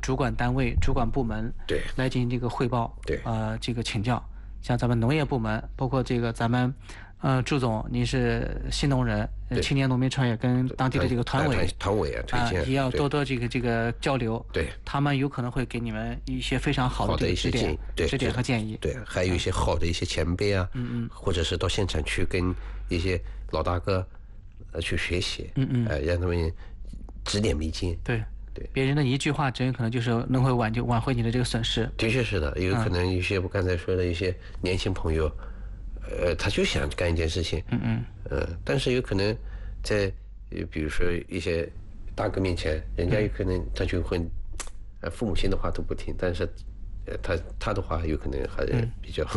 主管单位、主管部门对来进行这个汇报， 对这个请教。像咱们农业部门，包括这个咱们祝总，您是新农人，青年农民创业跟当地的这个团委啊推荐也要多这个交流。 对， 他们有可能会给你们一些非常好的一些指点和建议。 对，还有一些好的一些前辈啊，或者是到现场去跟一些老大哥去学习，让他们指点迷津。 对。别人的一句话，真有可能就是能会挽回你的这个损失。 的确是的，有可能一些我刚才说的一些年轻朋友，他就想干一件事情，但是有可能在比如说一些大哥面前，人家有可能他就会，父母亲的话都不听，但是他的话有可能还是比较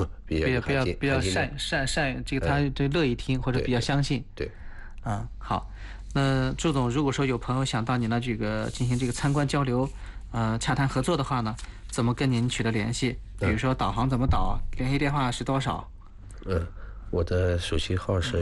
善这个他就乐意听或者比较相信。 对， 好。那祝总，如果说有朋友想到您的这个进行这个参观交流，洽谈合作的话呢，怎么跟您取得联系？比如说导航怎么导，联系电话是多少？ 我的手机号是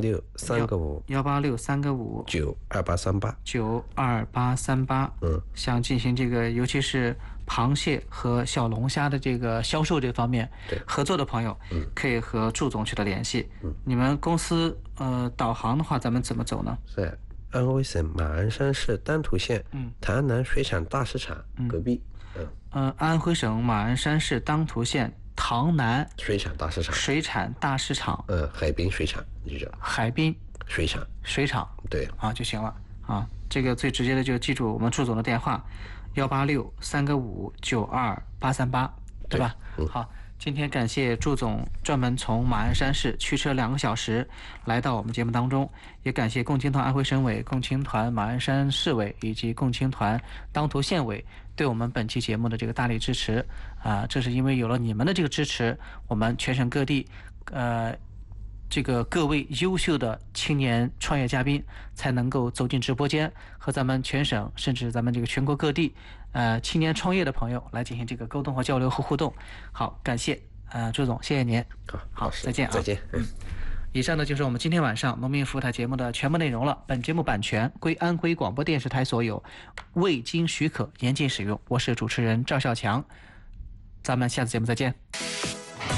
186-3个5-92838。想进行这个，尤其是螃蟹和小龙虾的这个销售这方面合作的朋友，可以和祝总取得联系。你们公司导航的话，咱们怎么走呢？ 是安徽省马鞍山市丹徒县潭南水产大市场隔壁。 安徽省马鞍山市丹徒县塘南水产大市场。海滨水产就叫海滨水产。 对就行了啊。这个最直接的就记住我们祝总的电话186-3个5-92838，对吧？好。今天感谢祝总专门从马鞍山市驱车2个小时来到我们节目当中，也感谢共青团安徽省委、共青团马鞍山市委以及共青团当涂县委对我们本期节目的这个大力支持这是因为有了你们的这个支持，我们全省各地这个各位优秀的青年创业嘉宾才能够走进直播间，和咱们全省甚至咱们这个全国各地青年创业的朋友来进行这个沟通和交流和互动。好，感谢祝总，谢谢您。好，再见啊！ 再见。 以上呢就是我们今天晚上农民服务台节目的全部内容了。本节目版权归安徽广播电视台所有，未经许可严禁使用。我是主持人赵少强，咱们下次节目再见。